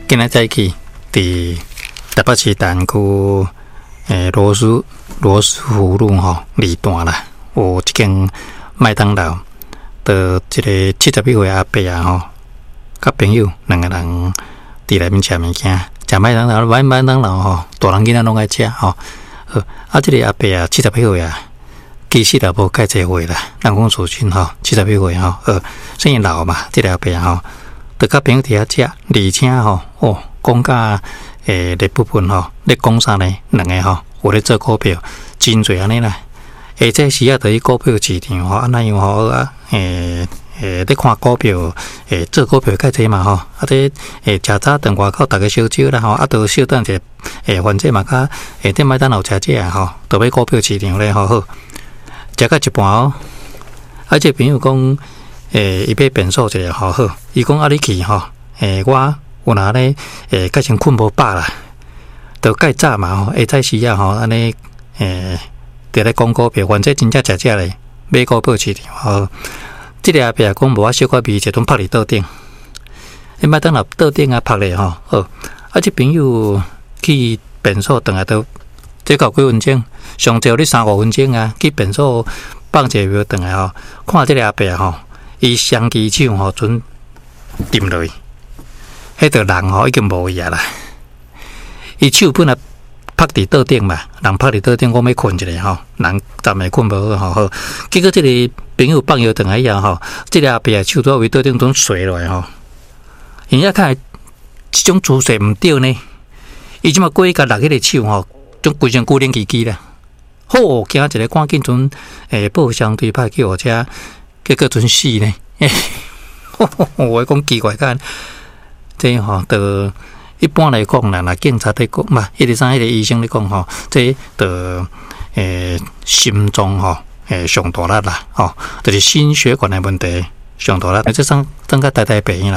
今仔早起伫台北市淡区罗斯福路二段啦，有一间麦当劳，的一个71岁阿伯甲朋友两个人伫内面吃物件，食麦当劳，麦当劳大人囡仔拢爱食这个阿伯71岁其实也无介济岁啦，人讲属亲71岁算是老嘛，这个阿伯就甲朋友伫遐食，而且讲甲日部分咧讲啥呢？两个有咧做股票，真侪安尼啦。这时啊，伫股票市场安那样咧看股票，做股票介济嘛这食早顿外口大家烧酒啦都小等者反正嘛甲伫麦当劳食这倒要股票市场咧好，食到一半这朋友讲伊要变数一下好，伊讲你去我有哪咧改成困无饱啦，就介早嘛早时啊安尼伫咧讲股票，反正真正食咧买股票市场这个阿伯讲无小可味，一顿拍伫桌顶，麦当劳桌顶拍咧这朋友去变数等下都这搞几分钟，上少你3-5分钟去变数放一个等下看这个阿伯伊双支手准掂落去，迄个人已经无去啦，伊手本来拍伫桌顶嘛，人拍伫桌顶，我要困一下人暂时困无好，结果这个朋友放药等下以后这个阿伯手拄位桌顶准垂落来人家看这种姿势唔对呢，伊即马过去甲落迄个手种规身骨灵奇奇啦，好惊一个赶紧准报相对派去我家，结果准死呢，我讲奇怪干，这就。一般来讲啦，警察在讲嘛，迄个医生在讲这心脏上大力啦，就是心血管的问题上大力，这算甲大病啦。